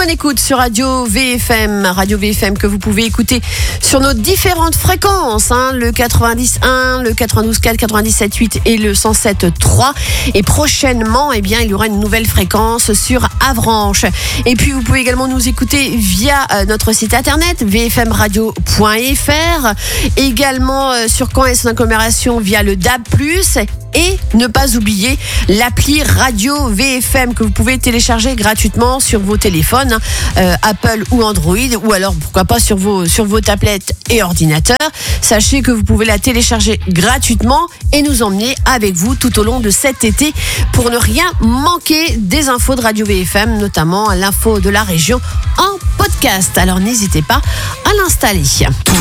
bonne écoute sur Radio VFM que vous pouvez écouter sur nos différentes fréquences, le 90.1, le 92.4, 97.8 et le 107.3. Et prochainement, il y aura une nouvelle fréquence sur Avranches. Et puis, vous pouvez également nous écouter via notre site internet vfmradio.fr, également sur Caen et son agglomération via le DAB+. Et ne pas oublier l'appli Radio VFM que vous pouvez télécharger gratuitement sur vos téléphones, Apple ou Android, ou alors pourquoi pas sur vos tablettes et ordinateurs. Sachez que vous pouvez la télécharger gratuitement et nous emmener avec vous tout au long de cet été pour ne rien manquer des infos de Radio VFM, notamment l'info de la région en podcast. Alors n'hésitez pas à l'installer.